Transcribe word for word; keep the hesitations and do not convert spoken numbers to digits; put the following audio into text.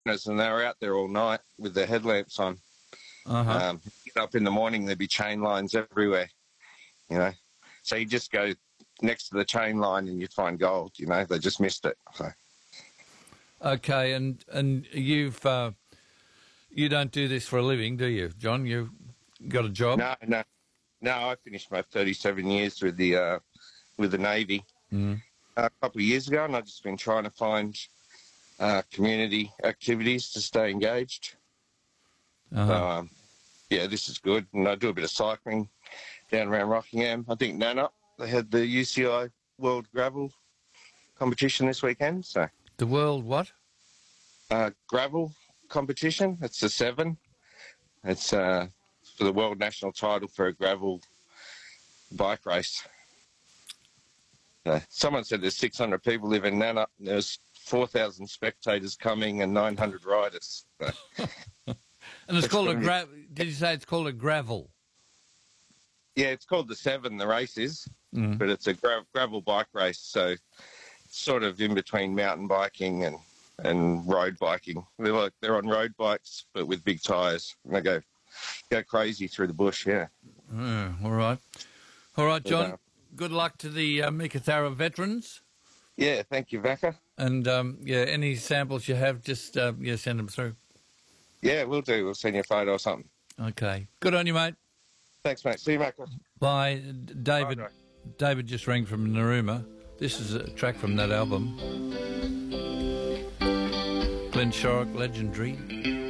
runners, and they were out there all night with their headlamps on. Uh-huh. Um, get up in the morning, there'd be chain lines everywhere, you know. So you just go next to the chain line and you'd find gold, you know. They just missed it. So. Okay, and and you've uh, you don't do this for a living, do you, John? You've got a job? No, no, no. I finished my thirty-seven years with the uh, with the Navy Mm. a couple of years ago, and I've just been trying to find uh, community activities to stay engaged. Uh-huh. So, um, yeah, this is good. And I do a bit of cycling down around Rockingham. I think Nannup, they had the U C I World Gravel competition this weekend. So The world what? uh, gravel competition. It's the seven. It's uh, for the world national title for a gravel bike race. Uh, someone said there's six hundred people live in Nannup. There's four thousand spectators coming and nine hundred riders. So, And it's It's called a gonna gra- Did you say it's called a gravel? yeah, it's called the Seven, the race is, Mm. but it's a gra- gravel bike race. So it's sort of in between mountain biking and, and road biking. They're like they're on road bikes, but with big tyres. And they go go crazy through the bush. Yeah. Yeah, all right. All right, John. Yeah. Good luck to the uh, Meekatharra veterans. Yeah. Thank you, Vaca. And, um, yeah, any samples you have, just uh, yeah, send them through. Yeah, we'll do. We'll send you a photo or something. Okay. Good on you, mate. Thanks, mate. See you, mate. Bye. D- David Bye, David just rang from Narooma. This is a track from that album. Glenn Shorrock, Legendary.